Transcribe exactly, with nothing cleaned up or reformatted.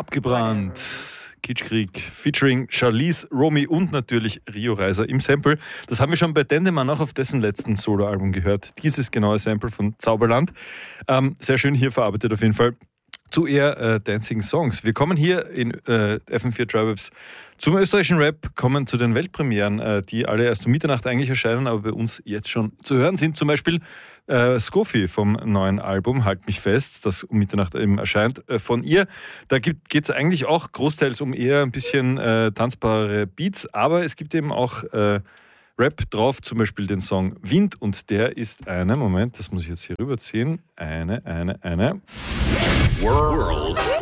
Abgebrannt. Kitschkrieg featuring Charlize, Romy und natürlich Rio Reiser im Sample. Das haben wir schon bei Dendemann auch auf dessen letzten Soloalbum gehört. Dieses genaue Sample von Zauberland. Ähm, sehr schön hier verarbeitet auf jeden Fall. Zu eher äh, Dancing Songs. Wir kommen hier in äh, F M vier Tribe-Webs zum österreichischen Rap, kommen zu den Weltpremieren, äh, die alle erst um Mitternacht eigentlich erscheinen, aber bei uns jetzt schon zu hören sind. Zum Beispiel äh, Skofi vom neuen Album Halt mich fest, das um Mitternacht eben erscheint. Äh, von ihr, da geht es eigentlich auch großteils um eher ein bisschen äh, tanzbare Beats, aber es gibt eben auch äh, Rap drauf, zum Beispiel den Song Wind, und der ist eine, Moment, das muss ich jetzt hier rüberziehen, eine, eine, eine World